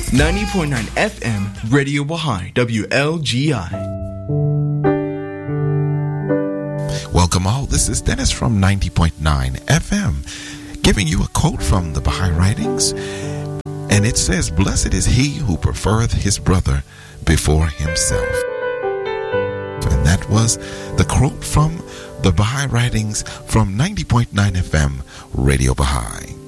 90.9 FM, Radio Baha'i, WLGI. Welcome all. This is Dennis from 90.9 FM, giving you a quote from the Baha'i Writings. And it says, "Blessed is he who preferreth his brother before himself." And that was the quote from the Baha'i Writings from 90.9 FM, Radio Baha'i.